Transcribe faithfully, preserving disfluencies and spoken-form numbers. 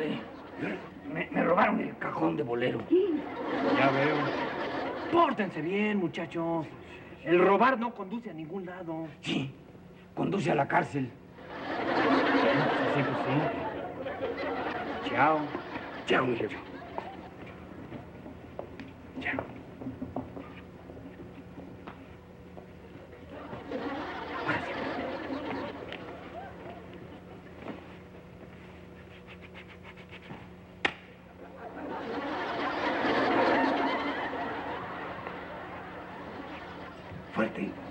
jefe. Me, me robaron el cajón de bolero. Ya veo. Pórtense bien, muchachos. El robar no conduce a ningún lado. Sí, conduce a la cárcel. Sí, pues sí. Chao. Chao, mi jefe. Chao. Fuerte.